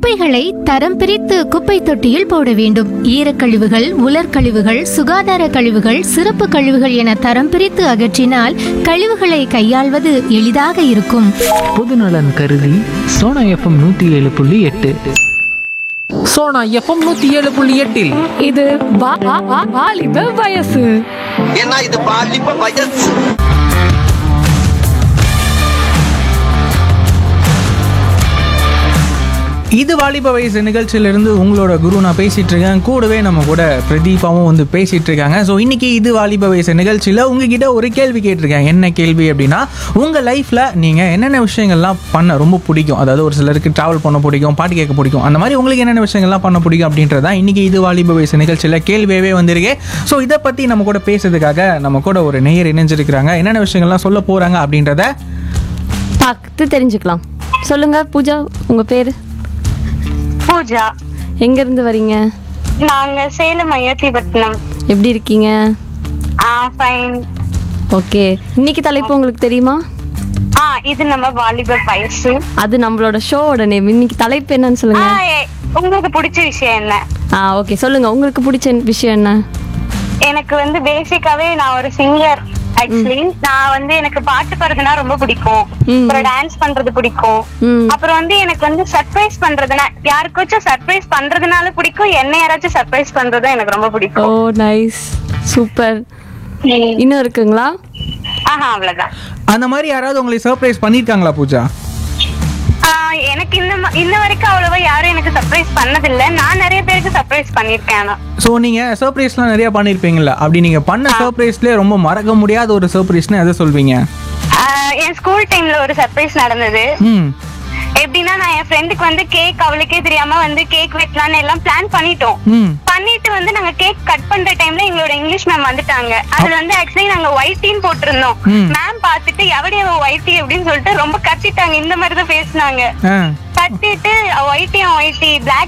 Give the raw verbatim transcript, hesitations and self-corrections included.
குப்பைகளை தரம் பிரித்து குப்பை தொட்டியில் போட வேண்டும். ஈரக்கழிவுகள், உலர்கழிவுகள், சுகாதார கழிவுகள், சிறப்பு கழிவுகள் என தரம் பிரித்து அகற்றினால் கழிவுகளை கையாள்வது எளிதாக இருக்கும். பொதுநலன் கருதி சோனா எஃப்எம் நூத்தி ஏழு புள்ளி எட்டு. சோனா எஃப்எம் நூத்தி ஏழு புள்ளி எட்டில் இது வா- வா- வா- வாலிப வயசு. ஏன்னா இது பாலிப்ப வயசு. இது வாலிப வயசு நிகழ்ச்சியிலிருந்து உங்களோட குரு நான் பேசிட்டு இருக்கேன். கூடவே நம்ம கூட பிரதீபாவும் வந்து பேசிட்டு இருக்காங்க. ஸோ இன்னைக்கு இது வாலிப வயசு நிகழ்ச்சியில் உங்ககிட்ட ஒரு கேள்வி கேட்டிருக்கேன். என்ன கேள்வி அப்படின்னா, உங்கள் லைஃப்பில் நீங்கள் என்னென்ன விஷயங்கள்லாம் பண்ண ரொம்ப பிடிக்கும்? அதாவது ஒரு சிலருக்கு ட்ராவல் பண்ண பிடிக்கும், பாட்டு கேட்க பிடிக்கும். அந்த மாதிரி உங்களுக்கு என்னென்ன விஷயங்கள்லாம் பண்ண பிடிக்கும் அப்படின்றதான் இன்னைக்கு இது வாலிப வயசு நிகழ்ச்சியில் கேள்வியாகவே வந்திருக்கு. ஸோ இதை பற்றி நம்ம கூட பேசுறதுக்காக நம்ம கூட ஒரு நேயர் இணைஞ்சிருக்கிறாங்க. என்னென்ன விஷயங்கள்லாம் சொல்ல போகிறாங்க அப்படின்றத பார்த்து தெரிஞ்சுக்கலாம். சொல்லுங்க பூஜா, உங்க பேரு? பூஜா. எங்க இருந்து வரீங்க? நாங்க சேலம் அயோத்திபட்டினம். எப்படி இருக்கீங்க? ஆ ஃபைன். ஓகே, இன்னைக்கு தலைப்பு உங்களுக்கு தெரியுமா? ஆ இது நம்ம வாலிப வயசு. அது நம்மளோட ஷோவோட நேம். இன்னைக்கு தலைப்பு என்னன்னு ஆ சொல்லுங்க. எ- உங்களுக்கு பிடிச்ச விஷயம் என்ன? ஆ ஓகே, சொல்லுங்க உங்களுக்கு பிடிச்ச விஷயம் என்ன? எனக்கு வந்து பேசிக்காவே நான் ஒரு சிங்கர். ஆக்சுவலி நான் வந்து எனக்கு பாட்டு பாடுறதுனா ரொம்ப பிடிக்கும். ம். அப்புறம் டான்ஸ் பண்றது பிடிக்கும். ம். அப்புறம் வந்து எனக்கு வந்து சர்ப்ரைஸ் பண்றதுனா, யாருக்காச்சும் சர்ப்ரைஸ் பண்றதுனால பிடிக்கும். என்ன யாராச்சும் சர்ப்ரைஸ் பண்றதும் எனக்கு ரொம்ப ஓ பிடிக்கும். Nice, super. ம். இன்னும் இருக்குங்களா? ஆஹா அவ்வளவுதான். அந்த மாதிரி யாராவது உங்களை சர்ப்ரைஸ் பண்ணியிருக்காங்களா பூஜா? ஆஹ் எனக்கு இந்த ம- இன்ன வரைக்கும் அவ்வளவா யாரும் எனக்கு சர்ப்ரைஸ் பண்ணதில்லை. நான் நிறைய பேருக்கு சர்ப்ரைஸ் பண்ணிருக்கேன். ஆனா ஸோ நீங்கள் சர்ப்ரைஸ்லாம் நிறைய பண்ணியிருப்பீங்களா? அப்படி நீங்கள் பண்ண சர்ப்ரைஸ்லேயே ரொம்ப மறக்க முடியாத ஒரு சர்ப்ரைஸ்னு எதை சொல்வீங்க? ஆஹ் என் ஸ்கூல் டைம்ல ஒரு சர்ப்ரைஸ் நடந்தது. ம் எப்படின்னா, நான் என் ஃப்ரெண்டுக்கு வந்து கேக் அவளுக்கே தெரியாம வந்து கேக் வெட்டலான்னு எல்லாம் பிளான் பண்ணிட்டோம். ம் பண்ணிட்டு வந்து நாங்க கேக் கட் பண்ற டைம்ல எங்களோட இங்கிலீஷ் மேம் வந்துட்டாங்க. அதுல வந்து ஆக்சுவலி நாங்க ஒயிட்டின்னு போட்டிருந்தோம். ம். மேம் பார்த்துட்டு எவடி அவ ஒயிட்டி அப்படின்னு சொல்லிட்டு ரொம்ப கத்திட்டாங்க. இந்த மாதிரி தான் பேசினாங்க. ஆ கத்திட்டு ஒயிட்டி ஒயிட்டி பிளாக்